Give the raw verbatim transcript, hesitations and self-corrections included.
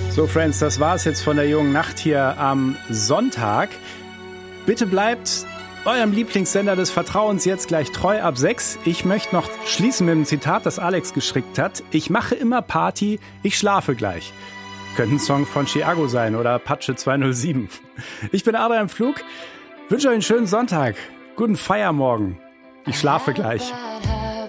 So, Friends, das war's jetzt von der jungen Nacht hier am Sonntag. Bitte bleibt eurem Lieblingssender des Vertrauens jetzt gleich treu ab sechs. Ich möchte noch schließen mit einem Zitat, das Alex geschickt hat. Ich mache immer Party, ich schlafe gleich. Könnte ein Song von Chiago sein oder Apache zweihundertsieben. Ich bin Adrian Pflug, wünsche euch einen schönen Sonntag, guten Feiermorgen. Ich schlafe gleich.